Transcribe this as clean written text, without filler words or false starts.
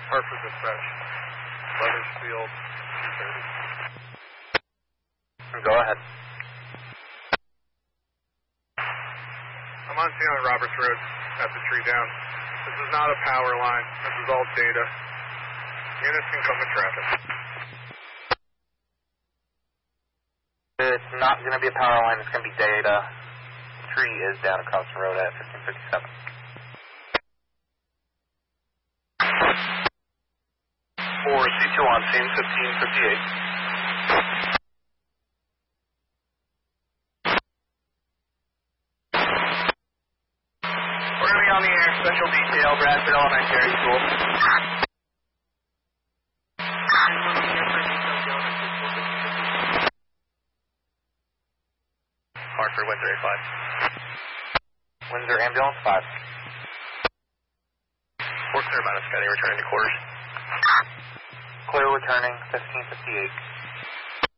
Hartford dispatch. Weathersfield, 230. Go ahead. I'm on scene on Roberts Road at the tree down. This is not a power line. This is all data. Units can come with traffic. It's not going to be a power line. It's going to be data. The tree is down across the road at 1557. For C2 on scene, 1558. On the air, special detail, Bradford Elementary School. Hartford, Windsor 85. Windsor Ambulance 5. Fort Clear minus Scotty, returning to quarters. Clear returning, 1558.